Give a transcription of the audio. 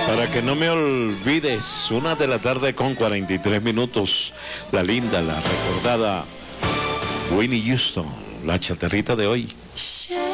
Para que no me olvides, 1:43 p.m, la linda, la recordada Whitney Houston, la chatarrita de hoy.